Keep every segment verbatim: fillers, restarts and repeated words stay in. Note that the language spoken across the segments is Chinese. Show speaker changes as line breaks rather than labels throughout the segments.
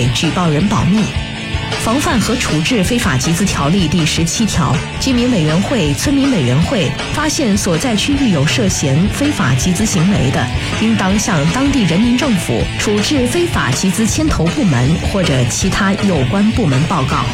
会举报人保密。防范和处置非法集资条例第十七条，居民委员会、村民委员会发现所在区域有涉嫌非法集资行为的，应当向当地人民政府、处置非法集资牵头部门或者其他有关部门报告。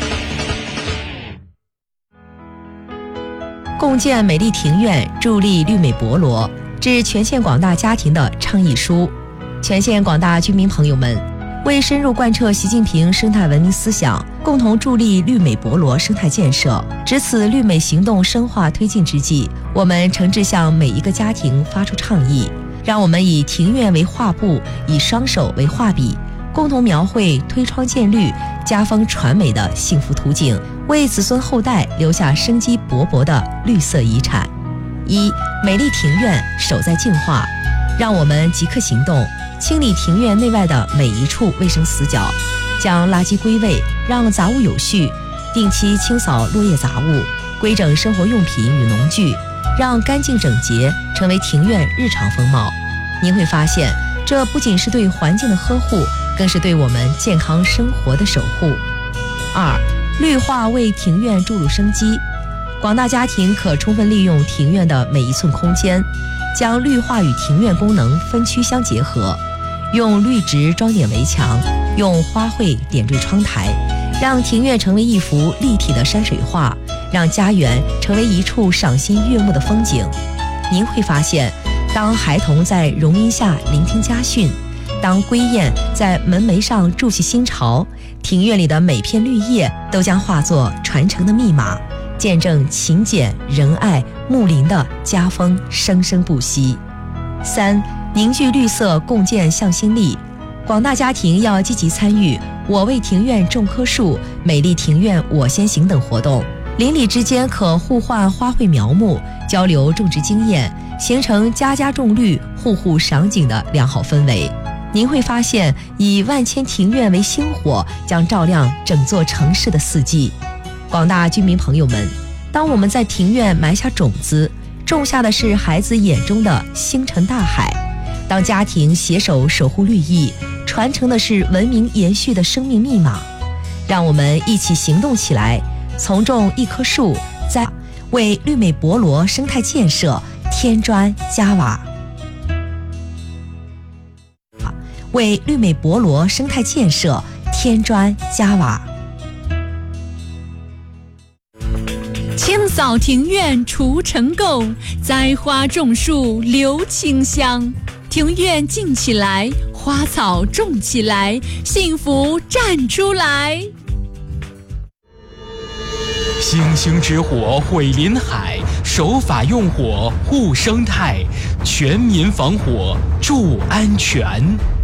共建美丽庭院，助力绿美博罗，致全县广大家庭的倡议书。全县广大居民朋友们，为深入贯彻习近平生态文明思想，共同助力绿美博罗生态建设，值此绿美行动深化推进之际，我们诚挚向每一个家庭发出倡议，让我们以庭院为画布，以双手为画笔，共同描绘推窗见绿、家风传美的幸福图景，为子孙后代留下生机勃勃的绿色遗产。一、美丽庭院守在净化，让我们即刻行动，清理庭院内外的每一处卫生死角，将垃圾归位，让杂物有序，定期清扫落叶杂物，规整生活用品与农具，让干净整洁成为庭院日常风貌。您会发现，这不仅是对环境的呵护，更是对我们健康生活的守护。二、绿化为庭院注入生机，广大家庭可充分利用庭院的每一寸空间，将绿化与庭院功能分区相结合，用绿植装点围墙，用花卉点缀窗台，让庭院成为一幅立体的山水画，让家园成为一处赏心悦目的风景。您会发现，当孩童在榕荫下聆听家训，当归雁在门楣上筑起新巢，庭院里的每片绿叶都将化作传承的密码，见证勤俭仁爱睦邻的家风生生不息。三、凝聚绿色，共建向心力，广大家庭要积极参与我为庭院种棵树、美丽庭院我先行等活动，邻里之间可互换花卉苗木，交流种植经验，形成家家种绿、户户赏景的良好氛围。您会发现，以万千庭院为星火，将照亮整座城市的四季。广大居民朋友们，当我们在庭院埋下种子，种下的是孩子眼中的星辰大海；当家庭携手守护绿意，传承的是文明延续的生命密码。让我们一起行动起来，从种一棵树，在为绿美博罗生态建设添砖加瓦。为绿美博罗生态建设添砖加瓦。
清扫庭院除尘垢，栽花种树留清香。庭院静起来，花草种起来，幸福站出来。
星星之火毁林海，守法用火护生态，全民防火助安全。